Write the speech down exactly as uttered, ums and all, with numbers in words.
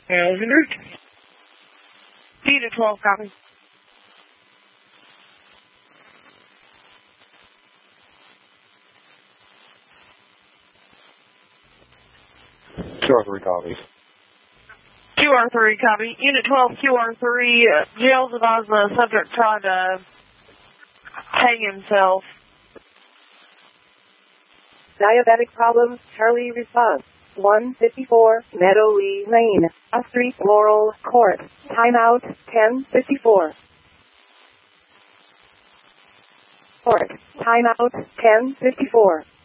Alexander. Unit twelve, copy. Q R three copies. Q R three, copy. Unit twelve, Q R three, uh, jails advised the subject tried to hang himself. Diabetic problem, Charlie response. one fifty-four, Meadowlee Lane, A Street, Laurel Court. Timeout, ten fifty-four. Court. Timeout, ten fifty-four.